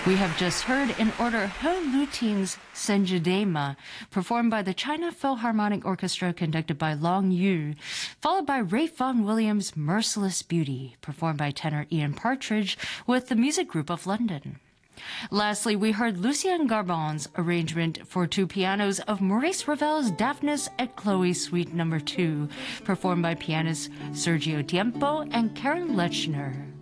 We have just heard in order He Luting's Senjidema, performed by the China Philharmonic Orchestra conducted by Long Yu, followed by Ralph Vaughan Williams' Merciless Beauty, performed by tenor Ian Partridge with the Music Group of London. Lastly, we heard Lucien Garbon's arrangement for two pianos of Maurice Ravel's Daphnis et Chloe Suite No. 2, performed by pianists Sergio Tiempo and Karen Lechner.